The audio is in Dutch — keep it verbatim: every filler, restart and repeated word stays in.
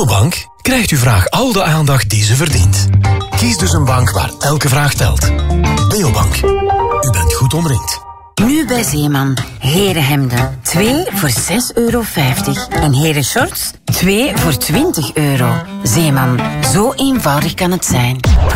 Beobank krijgt uw vraag al de aandacht die ze verdient. Kies dus een bank waar elke vraag telt. Beobank. U bent goed omringd. Nu bij Zeeman. Herenhemden. twee voor zes euro vijftig. En herenshorts. twee voor twintig euro. Zeeman. Zo eenvoudig kan het zijn.